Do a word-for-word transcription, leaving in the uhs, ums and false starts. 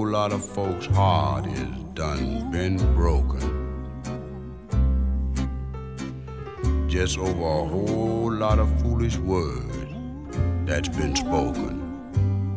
lot of folks' heart is done been broken. Just over a whole lot of foolish words that's been spoken.